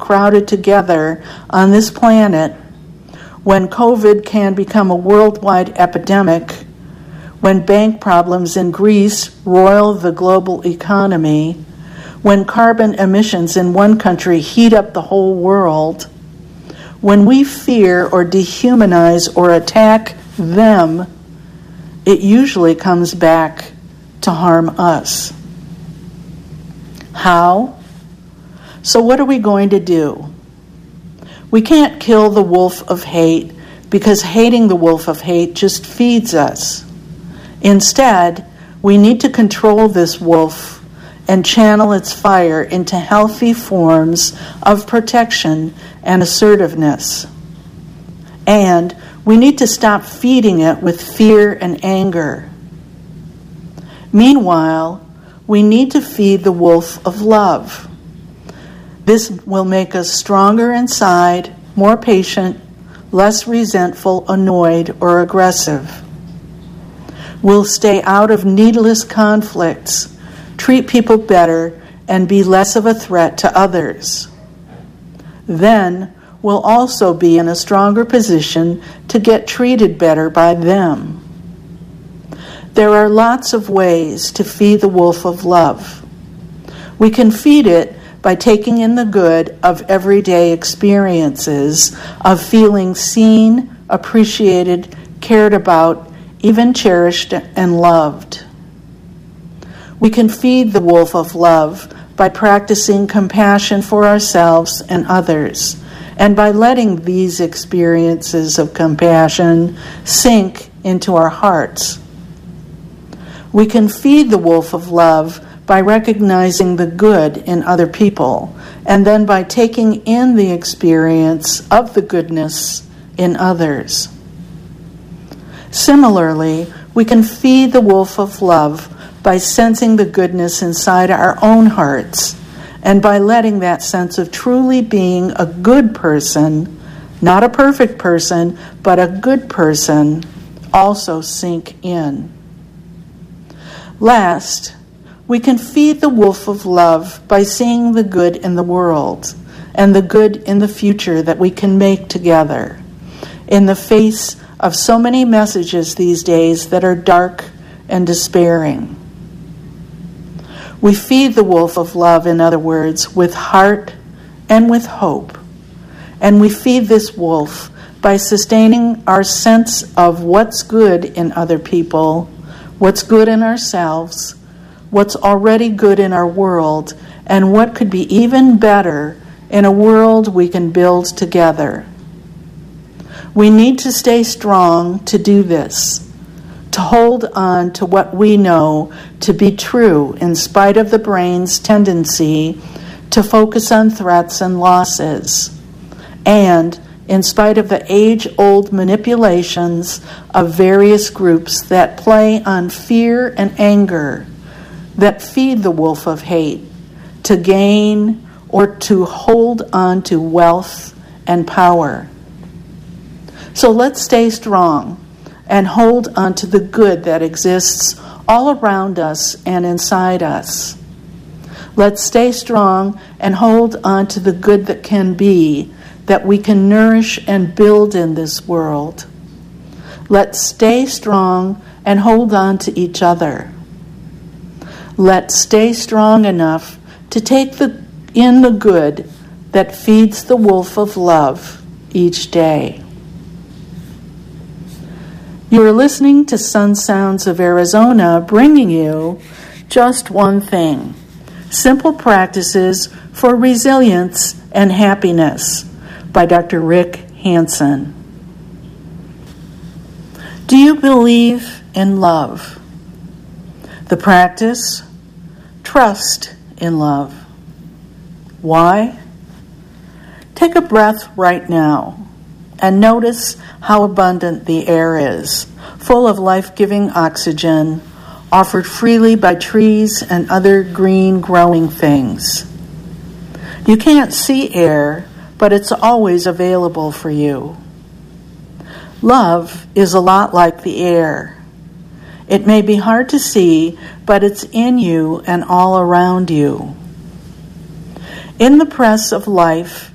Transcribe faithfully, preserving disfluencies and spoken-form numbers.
crowded together on this planet, when COVID can become a worldwide epidemic, when bank problems in Greece roil the global economy, when carbon emissions in one country heat up the whole world, when we fear or dehumanize or attack them, it usually comes back to harm us. How? So what are we going to do? We can't kill the wolf of hate because hating the wolf of hate just feeds us. Instead, we need to control this wolf and channel its fire into healthy forms of protection and assertiveness. And we need to stop feeding it with fear and anger. Meanwhile, we need to feed the wolf of love. This will make us stronger inside, more patient, less resentful, annoyed, or aggressive. We'll stay out of needless conflicts, treat people better, and be less of a threat to others. Then we'll also be in a stronger position to get treated better by them. There are lots of ways to feed the wolf of love. We can feed it by taking in the good of everyday experiences, of feeling seen, appreciated, cared about, even cherished and loved. We can feed the wolf of love by practicing compassion for ourselves and others, and by letting these experiences of compassion sink into our hearts. We can feed the wolf of love by recognizing the good in other people, and then by taking in the experience of the goodness in others. Similarly, we can feed the wolf of love by sensing the goodness inside our own hearts, and by letting that sense of truly being a good person, not a perfect person, but a good person, also sink in. Last, we can feed the wolf of love by seeing the good in the world and the good in the future that we can make together, in the face of so many messages these days that are dark and despairing. We feed the wolf of love, in other words, with heart and with hope. And we feed this wolf by sustaining our sense of what's good in other people, what's good in ourselves, what's already good in our world, and what could be even better in a world we can build together. We need to stay strong to do this, to hold on to what we know to be true in spite of the brain's tendency to focus on threats and losses, and in spite of the age-old manipulations of various groups that play on fear and anger, that feed the wolf of hate to gain or to hold on to wealth and power. So let's stay strong and hold on to the good that exists all around us and inside us. Let's stay strong and hold on to the good that can be, that we can nourish and build in this world. Let's stay strong and hold on to each other. Let's stay strong enough to take the, in the good that feeds the wolf of love each day. You are listening to Sun Sounds of Arizona, bringing you Just One Thing, Simple Practices for Resilience and Happiness by Doctor Rick Hanson. Do you believe in love? The practice, trust in love. Why? Take a breath right now and notice how abundant the air is, full of life-giving oxygen, offered freely by trees and other green growing things. You can't see air, but it's always available for you. Love is a lot like the air. It may be hard to see, but it's in you and all around you. In the press of life,